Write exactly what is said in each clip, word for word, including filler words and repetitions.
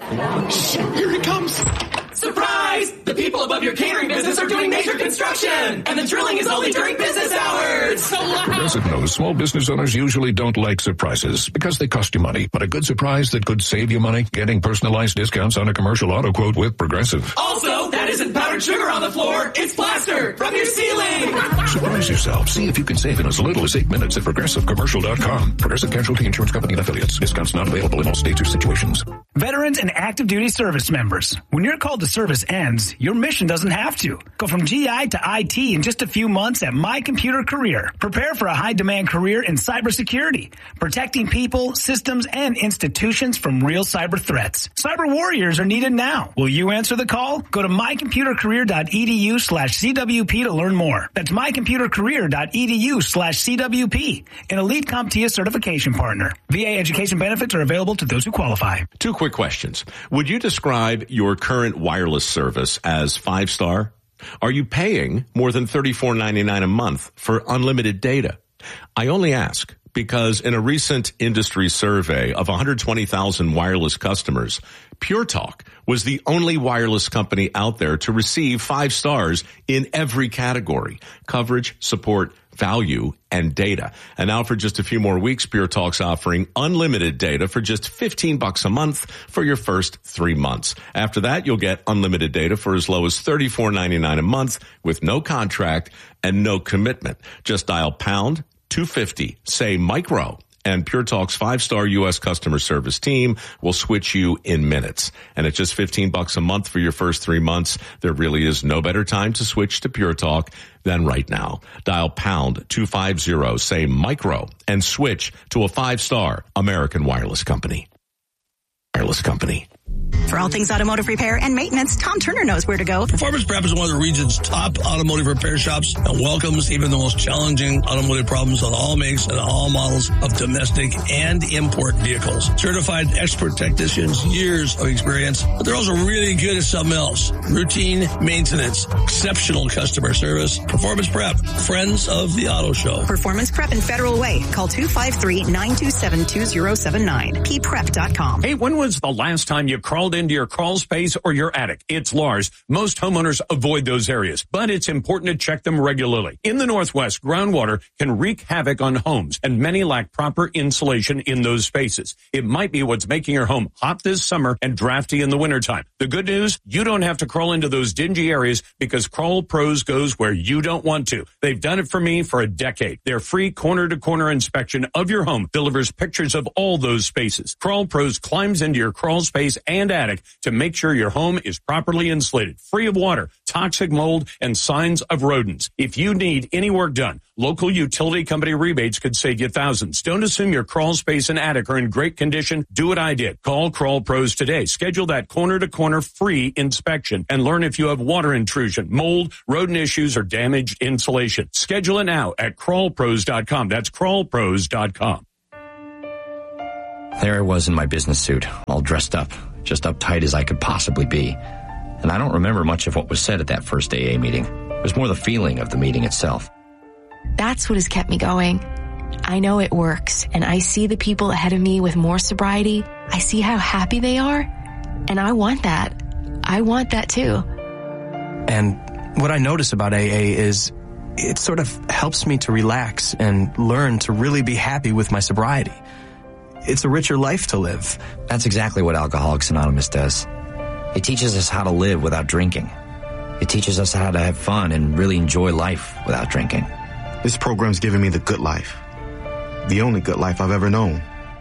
Shit, here he comes. Surprise! The people above your catering business are doing major construction, and the drilling is only during business hours. So loud. Progressive knows small business owners usually don't like surprises because they cost you money. But a good surprise that could save you money, getting personalized discounts on a commercial auto quote with Progressive. Also, that isn't powdered sugar on the floor. It's plaster from your ceiling. Surprise yourself. See if you can save in as little as eight minutes at progressive commercial dot com. Progressive Casualty Insurance Company and affiliates. Discounts not available in all states or situations. Veterans and active duty service members. When your call to service ends, your mission doesn't have to. Go from G I to I T in just a few months at My Computer Career. Prepare for a high-demand career in cybersecurity, protecting people, systems, and institutions from real cyber threats. Cyber warriors are needed now. Will you answer the call? Go to my computer career dot e d u slash c w p to learn more. That's my computer career dot e d u slash c w p, an elite CompTIA certification partner. V A education benefits are available to those who qualify. Two quick questions. Would you describe your current wireless service as five-star? Are you paying more than thirty-four ninety-nine a month for unlimited data? I only ask because in a recent industry survey of one hundred twenty thousand wireless customers, Pure Talk was the only wireless company out there to receive five stars in every category: coverage, support, value, and data. And now for just a few more weeks, Pure Talk's offering unlimited data for just fifteen bucks a month for your first three months. After that, you'll get unlimited data for as low as thirty-four ninety-nine a month with no contract and no commitment. Just dial pound two fifty, say micro, and Pure Talk's five-star U S customer service team will switch you in minutes. And at just fifteen bucks a month for your first three months, there really is no better time to switch to Pure Talk than right now. Dial pound two fifty, say micro, and switch to a five-star American wireless company. Wireless company. For all things automotive repair and maintenance, Tom Turner knows where to go. Performance Prep is one of the region's top automotive repair shops and welcomes even the most challenging automotive problems on all makes and all models of domestic and import vehicles. Certified expert technicians, years of experience, but they're also really good at something else. Routine maintenance, exceptional customer service. Performance Prep, friends of the auto show. Performance Prep in Federal Way. Call two five three, nine two seven, two zero seven nine. p prep dot com. Hey, when was the last time you crawled into your crawl space or your attic? It's Lars. Most homeowners avoid those areas, but it's important to check them regularly. In the Northwest, groundwater can wreak havoc on homes, and many lack proper insulation in those spaces. It might be what's making your home hot this summer and drafty in the wintertime. The good news, you don't have to crawl into those dingy areas because Crawl Pros goes where you don't want to. They've done it for me for a decade. Their free corner-to-corner inspection of your home delivers pictures of all those spaces. Crawl Pros climbs into your crawl space and attic to make sure your home is properly insulated, free of water, toxic mold, and signs of rodents. If you need any work done, local utility company rebates could save you thousands. Don't assume your crawl space and attic are in great condition. Do what I did. Call Crawl Pros today. Schedule that corner-to-corner free inspection and learn if you have water intrusion, mold, rodent issues, or damaged insulation. Schedule it now at crawl pros dot com. That's crawl pros dot com. There I was in my business suit, all dressed up, just uptight as I could possibly be. And I don't remember much of what was said at that first A A meeting. It was more the feeling of the meeting itself. That's what has kept me going. I know it works, and I see the people ahead of me with more sobriety. I see how happy they are, and I want that. I want that too. And what I notice about A A is it sort of helps me to relax and learn to really be happy with my sobriety. It's a richer life to live. That's exactly what Alcoholics Anonymous does. It teaches us how to live without drinking. It teaches us how to have fun and really enjoy life without drinking. This program's given me the good life. The only good life I've ever known.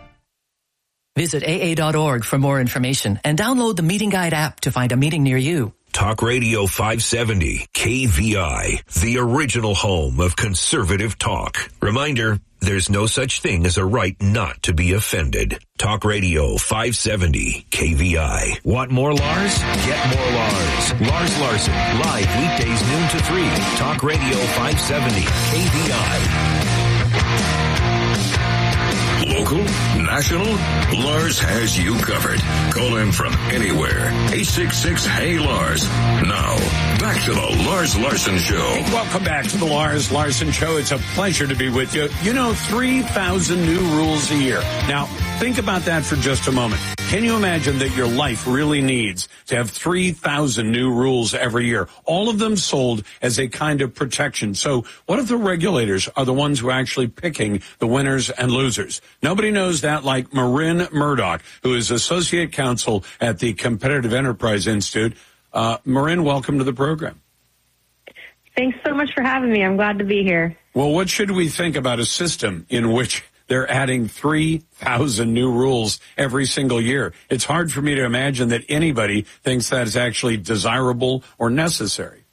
Visit A A dot org for more information and download the Meeting Guide app to find a meeting near you. Talk Radio five seventy, K V I, the original home of conservative talk. Reminder, there's no such thing as a right not to be offended. Talk Radio five seventy, K V I. Want more Lars? Get more Lars. Lars Larson, live weekdays noon to three. Talk Radio five seventy, K V I. Local, national, Lars has you covered. Call him from anywhere. eight six six, hey Lars. Now, back to the Lars Larson Show. Hey, welcome back to the Lars Larson Show. It's a pleasure to be with you. You know, three thousand new rules a year. Now, think about that for just a moment. Can you imagine that your life really needs to have three thousand new rules every year, all of them sold as a kind of protection? So what if the regulators are the ones who are actually picking the winners and losers? Nobody knows that like Marin Murdoch, who is Associate Counsel at the Competitive Enterprise Institute. Uh, Marin, welcome to the program. Thanks so much for having me. I'm glad to be here. Well, what should we think about a system in which they're adding three thousand new rules every single year? It's hard for me to imagine that anybody thinks that is actually desirable or necessary.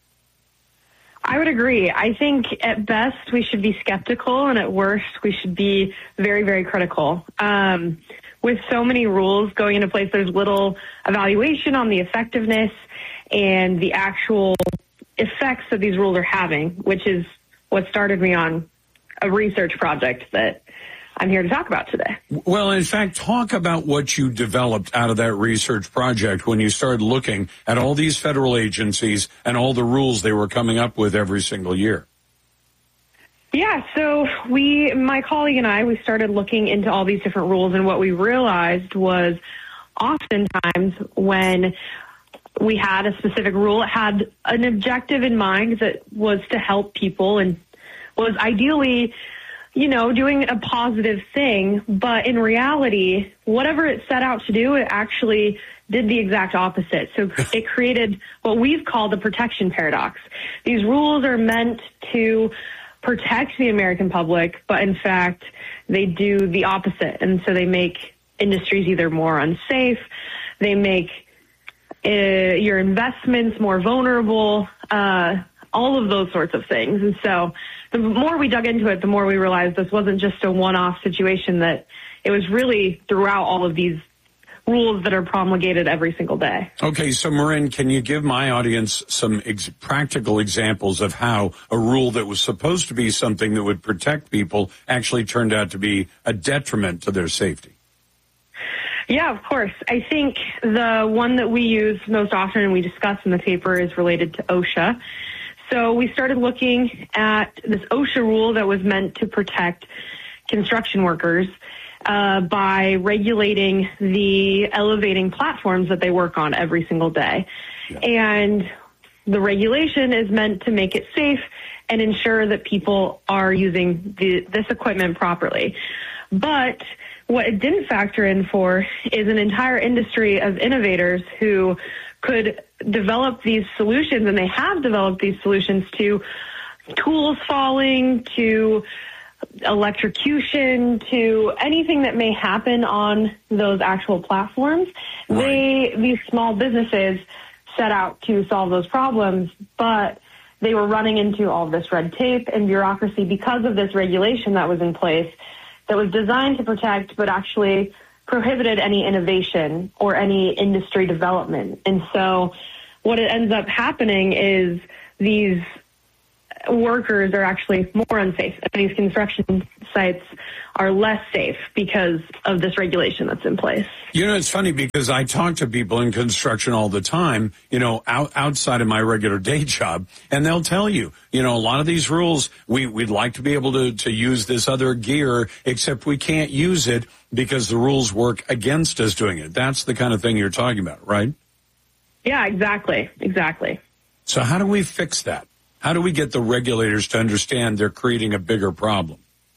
I would agree. I think at best we should be skeptical, and at worst we should be very, very critical. Um, with so many rules going into place, there's little evaluation on the effectiveness and the actual effects that these rules are having, which is what started me on a research project that I'm here to talk about today. Well, in fact, talk about what you developed out of that research project when you started looking at all these federal agencies and all the rules they were coming up with every single year. Yeah, so we, my colleague and I, we started looking into all these different rules, and what we realized was oftentimes when we had a specific rule, it had an objective in mind that was to help people and was ideally, you know, doing a positive thing, but in reality, whatever it set out to do, it actually did the exact opposite. So it created what we've called the protection paradox. These rules are meant to protect the American public, but in fact, they do the opposite. And so they make industries either more unsafe, they make uh, your investments more vulnerable, uh, all of those sorts of things. And so the more we dug into it, the more we realized this wasn't just a one-off situation, that it was really throughout all of these rules that are promulgated every single day. Okay, so Marin, can you give my audience some ex- practical examples of how a rule that was supposed to be something that would protect people actually turned out to be a detriment to their safety? Yeah, of course. I think the one that we use most often and we discuss in the paper is related to OSHA. So we started looking at this OSHA rule that was meant to protect construction workers uh, by regulating the elevating platforms that they work on every single day. Yeah. And the regulation is meant to make it safe and ensure that people are using the, this equipment properly. But what it didn't factor in for is an entire industry of innovators who could develop these solutions, and they have developed these solutions to tools falling, to electrocution, to anything that may happen on those actual platforms. Right. They, these small businesses set out to solve those problems, but they were running into all this red tape and bureaucracy because of this regulation that was in place that was designed to protect, but actually prohibited any innovation or any industry development. And so what it ends up happening is these workers are actually more unsafe, and these construction sites are less safe because of this regulation that's in place. You know, it's funny because I talk to people in construction all the time, you know, out, outside of my regular day job, and they'll tell you, you know, a lot of these rules, we, we'd like to be able to, to use this other gear, except we can't use it because the rules work against us doing it. That's the kind of thing you're talking about, right? Yeah, exactly. Exactly. So how do we fix that? How do we get the regulators to understand they're creating a bigger problem?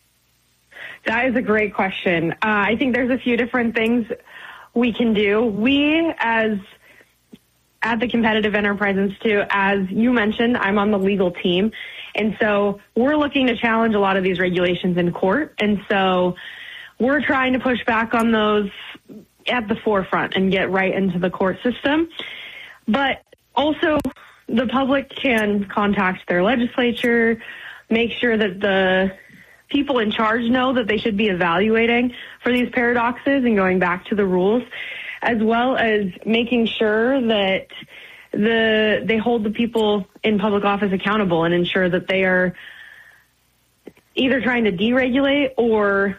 That is a great question. Uh, I think there's a few different things we can do. We, as at the Competitive Enterprise Institute, as you mentioned, I'm on the legal team. And so we're looking to challenge a lot of these regulations in court. And so we're trying to push back on those at the forefront and get right into the court system. But also, the public can contact their legislature, make sure that the people in charge know that they should be evaluating for these paradoxes and going back to the rules, as well as making sure that the they hold the people in public office accountable and ensure that they are either trying to deregulate or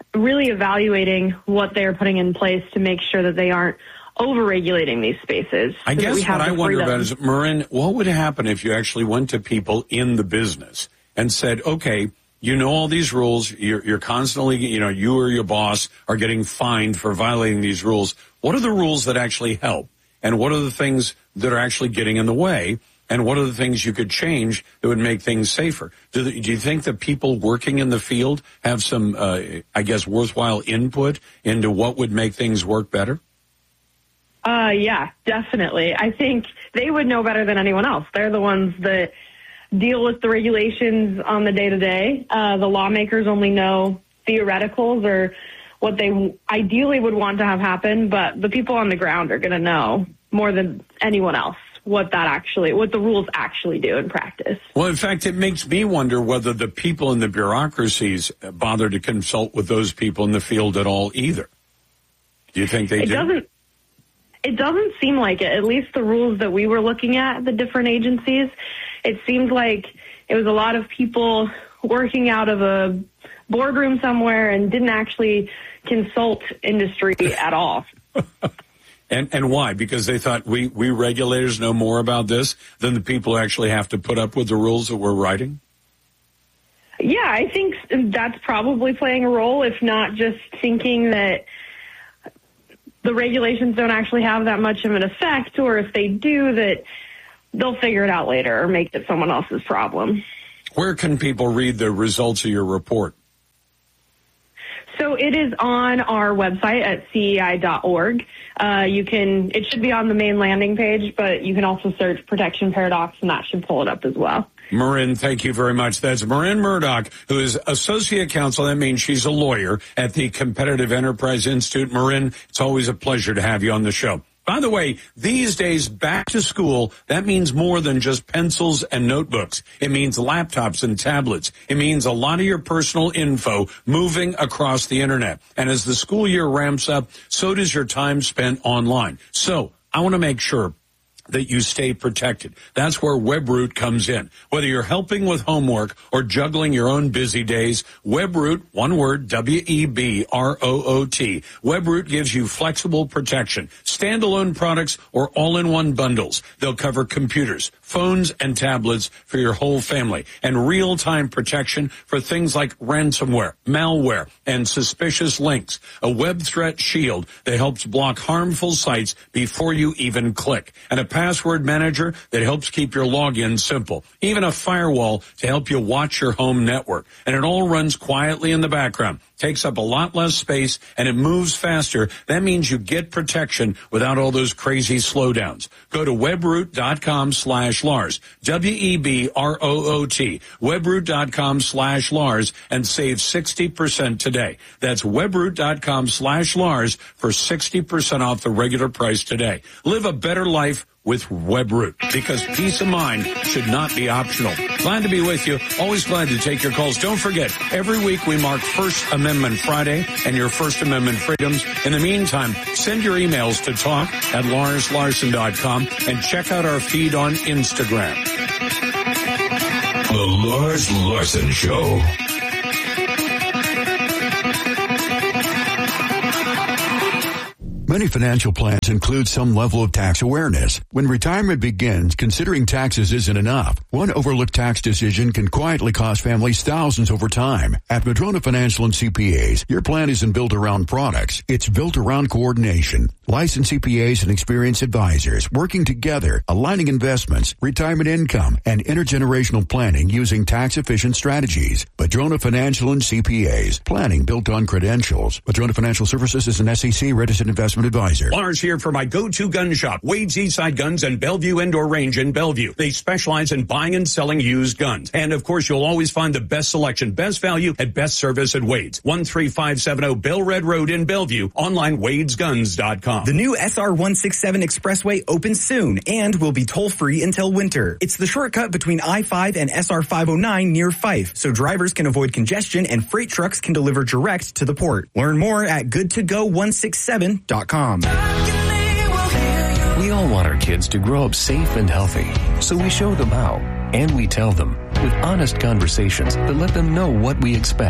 really evaluating what they're putting in place to make sure that they aren't over-regulating these spaces. I so guess we have what I the wonder freedom. about is, Marin, what would happen if you actually went to people in the business and said, okay, you know all these rules, you're, you're constantly, you know, you or your boss are getting fined for violating these rules. What are the rules that actually help? And what are the things that are actually getting in the way? And what are the things you could change that would make things safer? Do, the, do you think that people working in the field have some, uh, I guess, worthwhile input into what would make things work better? Uh, yeah, definitely. I think they would know better than anyone else. They're the ones that deal with the regulations on the day-to-day. Uh, the lawmakers only know theoreticals or what they ideally would want to have happen, but the people on the ground are going to know more than anyone else what that actually, what the rules actually do in practice. Well, in fact, it makes me wonder whether the people in the bureaucracies bother to consult with those people in the field at all either. Do you think they it do? Doesn't, it doesn't seem like it. At least the rules that we were looking at, the different agencies, it seemed like it was a lot of people working out of a boardroom somewhere and didn't actually consult industry at all. And and why? Because they thought we, we regulators know more about this than the people who actually have to put up with the rules that we're writing? Yeah, I think that's probably playing a role, if not just thinking that the regulations don't actually have that much of an effect, or if they do, that they'll figure it out later or make it someone else's problem. Where can people read the results of your report? So it is on our website at C E I dot org. Uh, you can, it should be on the main landing page, but you can also search Protection Paradox, and that should pull it up as well. Marin, thank you very much. That's Marin Murdoch, who is Associate Counsel. That means she's a lawyer at the Competitive Enterprise Institute. Marin, it's always a pleasure to have you on the show. By the way, these days, back to school, that means more than just pencils and notebooks. It means laptops and tablets. It means a lot of your personal info moving across the internet. And as the school year ramps up, so does your time spent online. So I want to make sure that you stay protected. That's where WebRoot comes in. Whether you're helping with homework or juggling your own busy days, WebRoot, one word, W E B R O O T. WebRoot gives you flexible protection, standalone products or all-in-one bundles. They'll cover computers, phones, and tablets for your whole family, and real-time protection for things like ransomware, malware, and suspicious links. A web threat shield that helps block harmful sites before you even click. And a password manager that helps keep your login simple. Even a firewall to help you watch your home network. And it all runs quietly in the background. Takes up a lot less space, and it moves faster. That means you get protection without all those crazy slowdowns. Go to webroot.com slash Lars, W E B R O O T, webroot.com slash Lars, and save sixty percent today. That's webroot.com slash Lars for sixty percent off the regular price today. Live a better life with WebRoot, because peace of mind should not be optional. Glad to be with you. Always glad to take your calls. Don't forget, every week we mark First Amendment Friday and your First Amendment freedoms. In the meantime, send your emails to talk at lars larson dot com and check out our feed on Instagram. The Lars Larson Show. Many financial plans include some level of tax awareness. When retirement begins, considering taxes isn't enough. One overlooked tax decision can quietly cost families thousands over time. At Madrona Financial and C P As, your plan isn't built around products. It's built around coordination. Licensed C P As and experienced advisors working together, aligning investments, retirement income, and intergenerational planning using tax-efficient strategies. Madrona Financial and C P As. Planning built on credentials. Madrona Financial Services is an S E C registered investment advisor. Lars here for my go-to gun shop, Wade's Eastside Guns and Bellevue Indoor Range in Bellevue. They specialize in buying and selling used guns. And of course, you'll always find the best selection, best value, and best service at Wade's. one three five seven zero Bell Red Road in Bellevue. Online, wades guns dot com. The new S R one sixty-seven Expressway opens soon and will be toll-free until winter. It's the shortcut between I five and S R five oh nine near Fife, so drivers can avoid congestion and freight trucks can deliver direct to the port. Learn more at good to go one sixty-seven dot com. We all want our kids to grow up safe and healthy, so we show them how, and we tell them with honest conversations that let them know what we expect.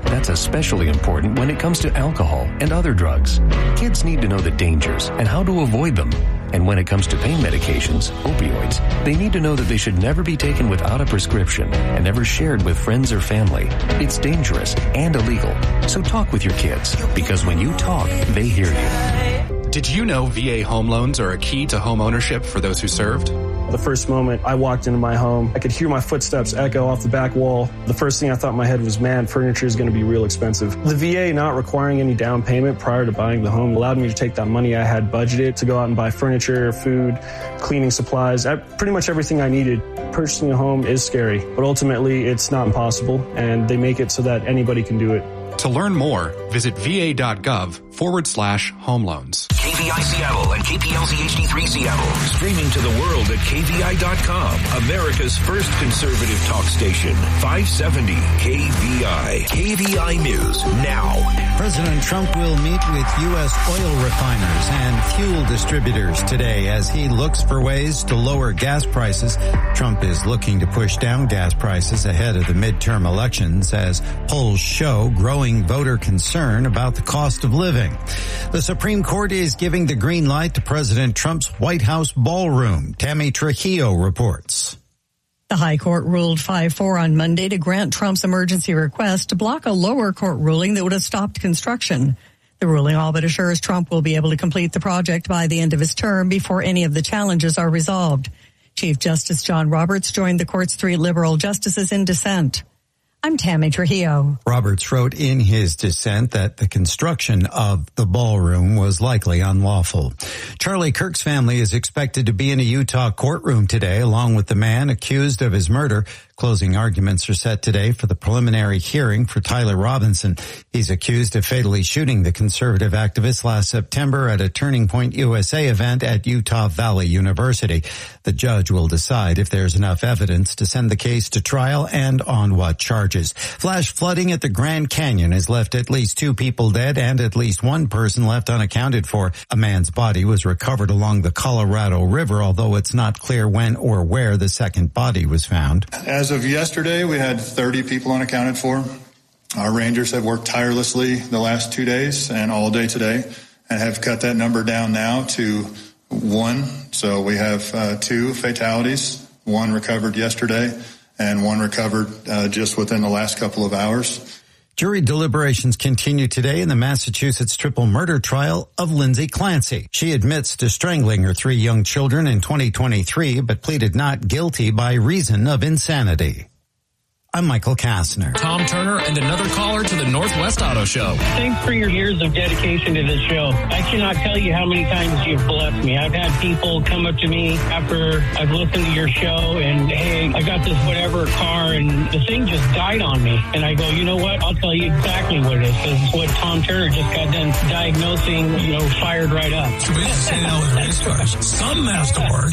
That's especially important when it comes to alcohol and other drugs. Kids need to know the dangers and how to avoid them. And when it comes to pain medications, opioids, they need to know that they should never be taken without a prescription and never shared with friends or family. It's dangerous and illegal. So talk with your kids, because when you talk, they hear you. Did you know V A home loans are a key to home ownership for those who served? The first moment I walked into my home, I could hear my footsteps echo off the back wall. The first thing I thought in my head was, man, furniture is going to be real expensive. The V A not requiring any down payment prior to buying the home allowed me to take that money I had budgeted to go out and buy furniture, food, cleaning supplies, pretty much everything I needed. Purchasing a home is scary, but ultimately it's not impossible, and they make it so that anybody can do it. To learn more, visit va.gov forward slash home loans. K V I Seattle and K P L Z H D three Seattle. Streaming to the world at K V I dot com. America's first conservative talk station. five seventy K V I. K V I News now. President Trump will meet with U S oil refiners and fuel distributors today as he looks for ways to lower gas prices. Trump is looking to push down gas prices ahead of the midterm elections as polls show growing voter concern about the cost of living. The Supreme Court is giving the green light to President Trump's White House ballroom. Tammy Trujillo reports. The High Court ruled five four on Monday to grant Trump's emergency request to block a lower court ruling that would have stopped construction. The ruling all but assures Trump will be able to complete the project by the end of his term before any of the challenges are resolved. Chief Justice John Roberts joined the court's three liberal justices in dissent. I'm Tammy Trujillo. Roberts wrote in his dissent that the construction of the ballroom was likely unlawful. Charlie Kirk's family is expected to be in a Utah courtroom today, along with the man accused of his murder. Closing arguments are set today for the preliminary hearing for Tyler Robinson. He's accused of fatally shooting the conservative activist last September at a Turning Point U S A event at Utah Valley University. The judge will decide if there's enough evidence to send the case to trial and on what charges. Flash flooding at the Grand Canyon has left at least two people dead and at least one person left unaccounted for. A man's body was recovered along the Colorado River, although it's not clear when or where the second body was found. As of yesterday, we had thirty people unaccounted for. Our rangers have worked tirelessly the last two days and all day today and have cut that number down now to one. So we have uh, two fatalities, one recovered yesterday and one recovered uh, just within the last couple of hours. Jury deliberations continue today in the Massachusetts triple murder trial of Lindsay Clancy. She admits to strangling her three young children in twenty twenty-three, but pleaded not guilty by reason of insanity. I'm Michael Kastner. Tom Turner and another caller to the Northwest Auto Show. Thanks for your years of dedication to this show. I cannot tell you how many times you've blessed me. I've had people come up to me after I've listened to your show and, hey, I got this whatever car and the thing just died on me. And I go, you know what? I'll tell you exactly what it is. This is what Tom Turner just got done diagnosing, you know, fired right up. So we just say that with race cars. Some has to work.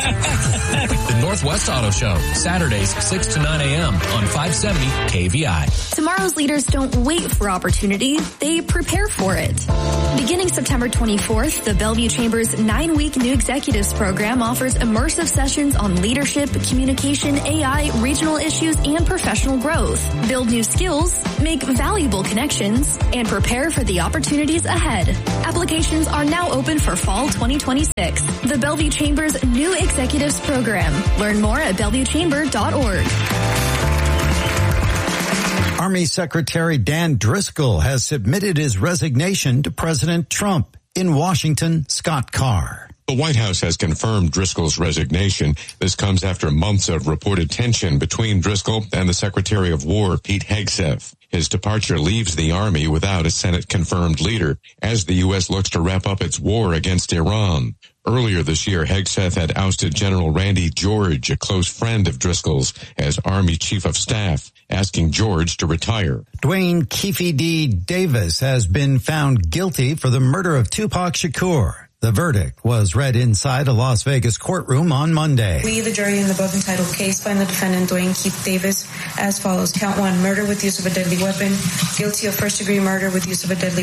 The Northwest Auto Show, Saturdays, six to nine a.m. on five seventy K V I. Tomorrow's leaders don't wait for opportunity, they prepare for it. Beginning September twenty-fourth, the Bellevue Chamber's nine-week New Executives Program offers immersive sessions on leadership, communication, A I, regional issues, and professional growth. Build new skills, make valuable connections, and prepare for the opportunities ahead. Applications are now open for fall twenty twenty-six. The Bellevue Chamber's New Executives Program. Learn more at bellevue chamber dot org. Army Secretary Dan Driscoll has submitted his resignation to President Trump. In Washington, Scott Carr. The White House has confirmed Driscoll's resignation. This comes after months of reported tension between Driscoll and the Secretary of War, Pete Hegseth. His departure leaves the Army without a Senate-confirmed leader as the U S looks to wrap up its war against Iran. Earlier this year, Hegseth had ousted General Randy George, a close friend of Driscoll's, as Army Chief of Staff, asking George to retire. Dwayne Keefe D. Davis has been found guilty for the murder of Tupac Shakur. The verdict was read inside a Las Vegas courtroom on Monday. We, the jury in the above entitled case, find the defendant Dwayne Keefe Davis as follows. Count one, murder with use of a deadly weapon. Guilty of first degree murder with use of a deadly weapon.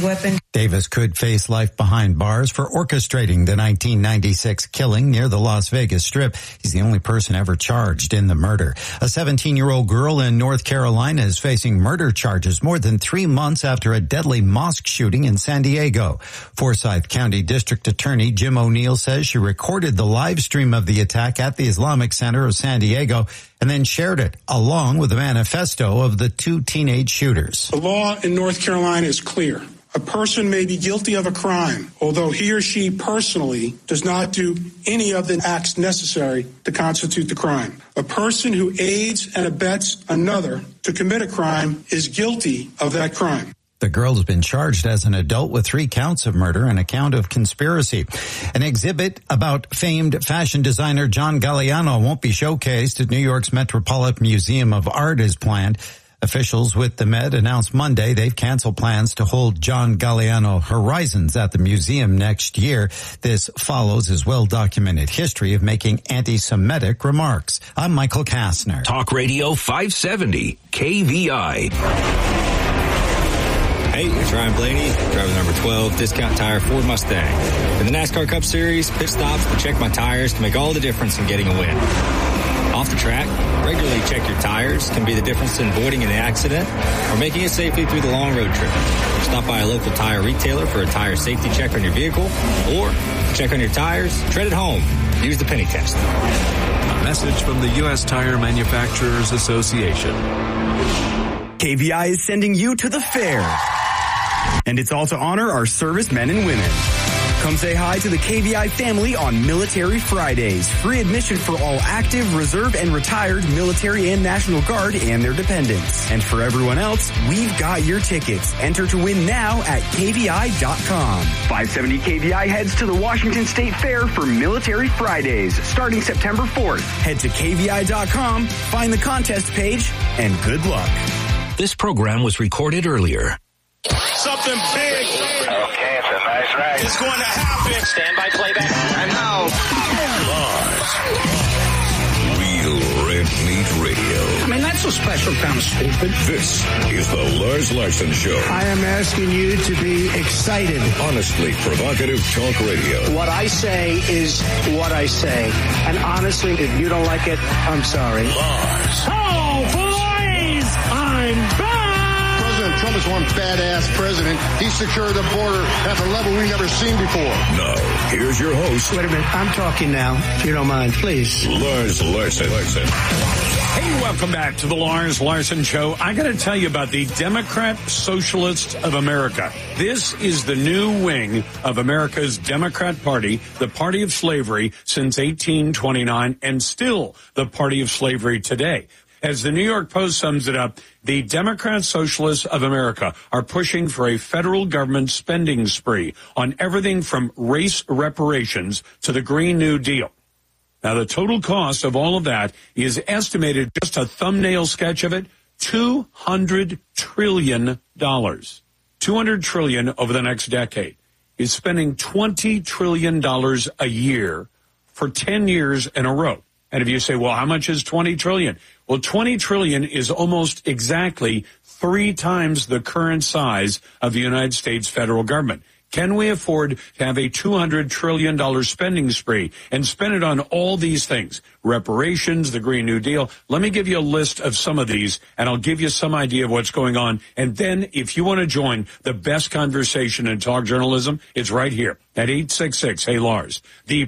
Davis could face life behind bars for orchestrating the nineteen ninety-six killing near the Las Vegas Strip. He's the only person ever charged in the murder. A seventeen-year-old girl in North Carolina is facing murder charges more than three months after a deadly mosque shooting in San Diego. Forsyth County District Attorney Jim O'Neill says she recorded the live stream of the attack at the Islamic Center of San Diego and then shared it along with the manifesto of the two teenage shooters. The law in North Carolina is clear. A person may be guilty of a crime, although he or she personally does not do any of the acts necessary to constitute the crime. A person who aids and abets another to commit a crime is guilty of that crime. The girl has been charged as an adult with three counts of murder and a count of conspiracy. An exhibit about famed fashion designer John Galliano won't be showcased at New York's Metropolitan Museum of Art as planned. Officials with the Met announced Monday they've canceled plans to hold John Galliano Horizons at the museum next year. This follows his well-documented history of making anti-Semitic remarks. I'm Michael Kastner. Talk Radio five seventy, K V I. Hey, it's Ryan Blaney, driver number twelve, Discount Tire Ford Mustang. In the NASCAR Cup Series, pit stops to check my tires can make all the difference in getting a win. Off the track, regularly check your tires can be the difference in avoiding an accident or making it safely through the long road trip. Stop by a local tire retailer for a tire safety check on your vehicle, or check on your tires, tread at home. Use the penny test. A message from the U S Tire Manufacturers Association. K V I is sending you to the fair. And it's all to honor our servicemen and women. Come say hi to the K V I family on Military Fridays. Free admission for all active, reserve, and retired military and National Guard and their dependents. And for everyone else, we've got your tickets. Enter to win now at K V I dot com. five seventy K V I heads to the Washington State Fair for Military Fridays, starting September fourth. Head to K V I dot com, find the contest page, and good luck. This program was recorded earlier. Something big. Okay, it's a nice ride. It's going to happen. Stand by playback. And now, Real Red Meat Radio. I mean, that's a special kind of stupid. This is the Lars Larson Show. I am asking you to be excited. Honestly provocative talk radio. What I say is what I say. And honestly, if you don't like it, I'm sorry. Lars. Oh, boys! I'm back! President Trump is one badass president. He secured the border at the level we've never seen before. Now, here's your host. Wait a minute. I'm talking now, if you don't mind, please. Lars Larson. Larson. Hey, welcome back to the Lars Larson Show. I got to tell you about the Democrat Socialists of America. This is the new wing of America's Democrat Party, the party of slavery since eighteen twenty-nine, and still the party of slavery today. As the New York Post sums it up, the Democrat Socialists of America are pushing for a federal government spending spree on everything from race reparations to the Green New Deal. Now, the total cost of all of that is estimated, just a thumbnail sketch of it, two hundred trillion dollars. two hundred trillion dollars over the next decade. Is spending twenty trillion dollars a year for ten years in a row. And if you say, well, how much is twenty trillion dollars? Well, twenty trillion dollars is almost exactly three times the current size of the United States federal government. Can we afford to have a two hundred trillion dollars spending spree and spend it on all these things? Reparations, the Green New Deal. Let me give you a list of some of these, and I'll give you some idea of what's going on. And then if you want to join the best conversation in talk journalism, it's right here at eight six six, hey Lars. The